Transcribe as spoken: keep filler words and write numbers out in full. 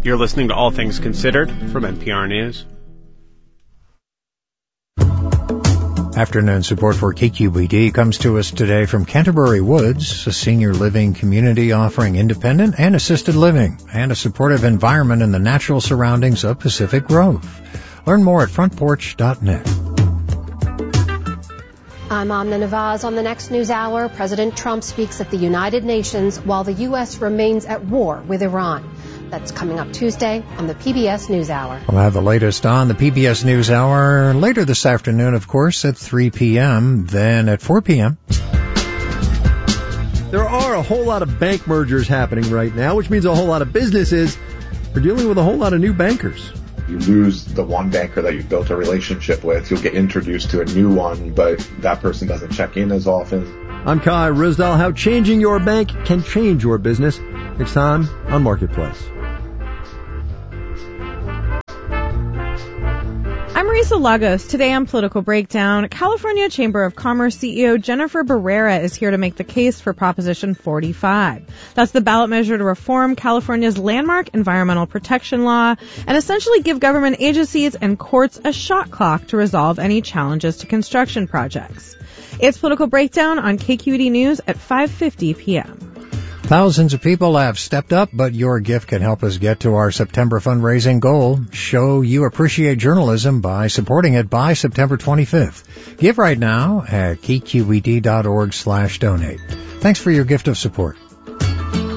You're listening to All Things Considered from N P R News. Afternoon support for K Q B D comes to us today from Canterbury Woods, a senior living community offering independent and assisted living and a supportive environment in the natural surroundings of Pacific Grove. Learn more at front porch dot net. I'm Amna Nawaz. On the next news hour, President Trump speaks at the United Nations while the U S remains at war with Iran. That's coming up Tuesday on the P B S NewsHour. We'll have the latest on the P B S NewsHour later this afternoon, of course, at three p.m., then at four p.m. There are a whole lot of bank mergers happening right now, which means a whole lot of businesses are dealing with a whole lot of new bankers. You lose the one banker that you've built a relationship with, you'll get introduced to a new one, but that person doesn't check in as often. I'm Kai Rizdal. How changing your bank can change your business. Next time on Marketplace. I'm Marisa Lagos. Today on Political Breakdown, California Chamber of Commerce C E O Jennifer Barrera is here to make the case for Proposition forty-five. That's the ballot measure to reform California's landmark environmental protection law and essentially give government agencies and courts a shot clock to resolve any challenges to construction projects. It's Political Breakdown on K Q E D News at five fifty p.m. Thousands of people have stepped up, but your gift can help us get to our September fundraising goal. Show you appreciate journalism by supporting it by September twenty-fifth. Give right now at k q e d dot org slash donate. Thanks for your gift of support.